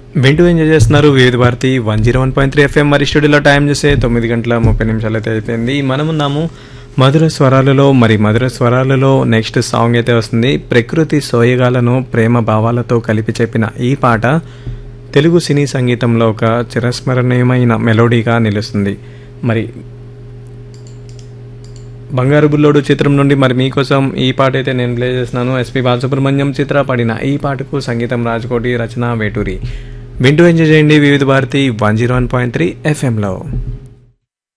వింటూ ఎంజాయ్ చేస్తున్నారు వివిధ భారతి 101.3 ఎఫ్ఎం. మరి స్టూడియోలో టైం చూస్తే 9:30 అయితే అయిపోయింది. మనమున్నాము మధుర స్వరాలలో. మరి మధుర స్వరాలలో నెక్స్ట్ సాంగ్ అయితే వస్తుంది. ప్రకృతి సోయగాలను ప్రేమ భావాలతో కలిపి చెప్పిన ఈ పాట తెలుగు సినీ సంగీతంలో ఒక చిరస్మరణీయమైన మెలోడీగా నిలుస్తుంది. మరి బంగారు బుల్లోడు చిత్రం నుండి మరి మీకోసం ఈ పాట అయితే నేను ప్లే చేస్తున్నాను. ఎస్పి బాలసుబ్రహ్మణ్యం చిత్ర పాడిన ఈ పాటకు సంగీతం రాజకోటి, రచన వేటూరి. వింటూ ఎంజాయ్ చేయండి వివిధ భారతి 101.3 ఎఫ్ఎంలో.